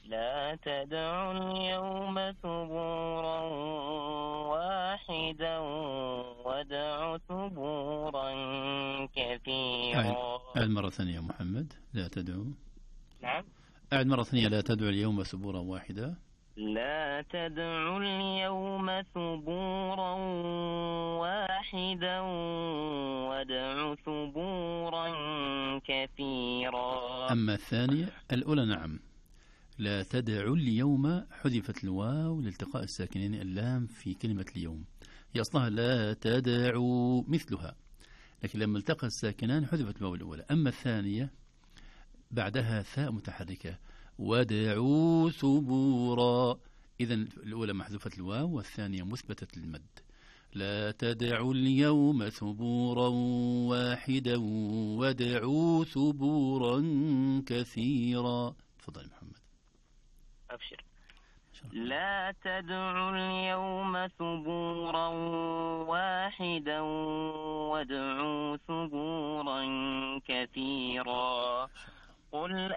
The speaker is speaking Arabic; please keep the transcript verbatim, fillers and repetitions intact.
لا تدعوا اليوم ثبورا واحدا وادعوا ثبورا أعد كثيرا. أعد مرة ثانية يا محمد. لا تدعو. نعم. أعد مرة ثانية. لا تدعو اليوم ثبورا واحدا. لا تدعوا اليوم ثبورا واحدا وادعوا ثبورا كثيرا. أما الثانية الأولى نعم. لا تدعوا اليوم حذفت الواو لالتقاء الساكنين اللام في كلمة اليوم، هي أصلها لا تدعوا مثلها، لكن لما التقى الساكنان حذفت الواو الأولى. أما الثانية بعدها ثاء متحركة ودعوا ثبورا، إذن الأولى محذوفة الواو والثانية مثبتة المد. لا تدعوا اليوم ثبورا واحدا ودعوا ثبورا كثيرا. تفضل محمد. أبشر. لا تدعوا اليوم ثبورا واحدا وادعوا ثبورا كثيرا. قل